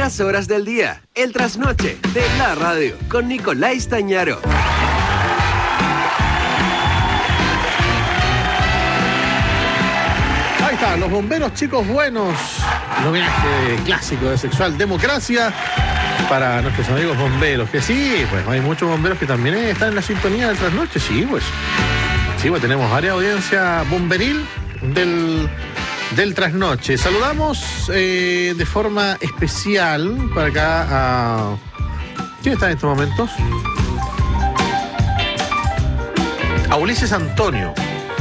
todas horas del día. El trasnoche de la radio con Nicolás Stañaro. Ahí están, los bomberos chicos buenos. Un homenaje clásico de Sexual Democracia para nuestros amigos bomberos. Que sí, pues hay muchos bomberos que también están en la sintonía del trasnoche. Sí, pues tenemos varias audiencia bomberil del trasnoche. Saludamos de forma especial para acá a... ¿Quién está en estos momentos? A Ulises Antonio.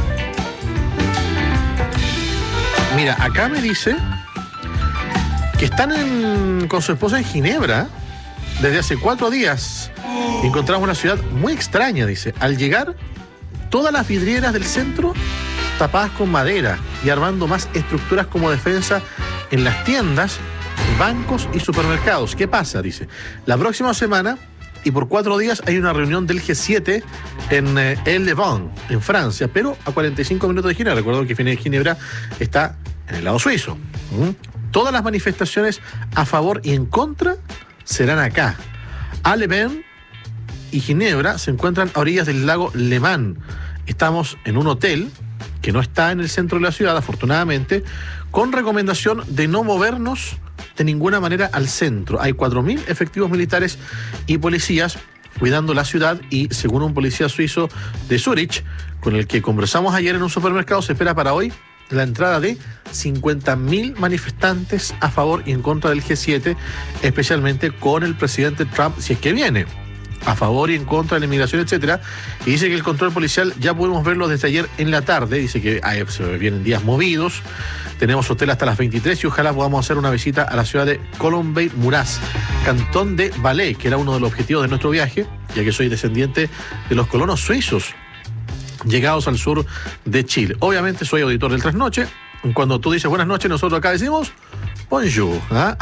Mira, acá me dice que están con su esposa en Ginebra desde hace 4 días. Encontramos una ciudad muy extraña, dice. Al llegar, todas las vidrieras del centro tapadas con madera y armando más estructuras como defensa en las tiendas, bancos y supermercados. ¿Qué pasa? Dice, la próxima semana y por 4 días hay una reunión del G7 en El Levant, en Francia, pero a 45 minutos de Ginebra. Recuerdo que Ginebra está en el lado suizo. Todas las manifestaciones a favor y en contra serán acá. Le Pen y Ginebra se encuentran a orillas del lago Le Mans. Estamos en un hotel que no está en el centro de la ciudad, afortunadamente, con recomendación de no movernos de ninguna manera al centro. Hay 4.000 efectivos militares y policías cuidando la ciudad y, según un policía suizo de Zúrich, con el que conversamos ayer en un supermercado, se espera para hoy la entrada de 50.000 manifestantes a favor y en contra del G7, especialmente con el presidente Trump, si es que viene, a favor y en contra de la inmigración, etcétera. Y dice que el control policial ya pudimos verlo desde ayer en la tarde. Dice que se vienen días movidos. Tenemos hotel hasta las 23 y ojalá podamos hacer una visita a la ciudad de Colombey-Muraz, cantón de Valais, que era uno de los objetivos de nuestro viaje, ya que soy descendiente de los colonos suizos llegados al sur de Chile. Obviamente soy auditor del Trasnoche. Cuando tú dices buenas noches, nosotros acá decimos bonjour.